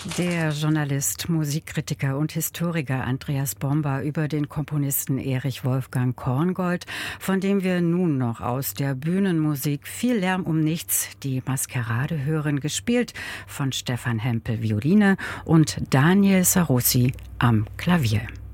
Der Journalist, Musikkritiker und Historiker Andreas Bomba über den Komponisten Erich Wolfgang Korngold, von dem wir nun noch aus der Bühnenmusik Viel Lärm um nichts, die Maskerade hören, gespielt von Stefan Hempel Violine und Daniel Sarossi am Klavier.